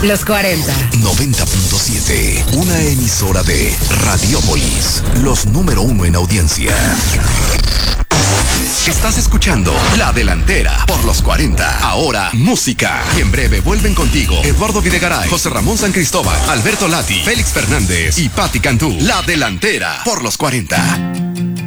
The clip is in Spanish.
Los 40. 90.7. Una emisora de Radiópolis. Los número 1 en audiencia. Estás escuchando La Delantera por los 40. Ahora, música. Y en breve vuelven contigo Eduardo Videgaray, José Ramón San Cristóbal, Alberto Lati, Félix Fernández y Patti Cantú. La Delantera por los 40.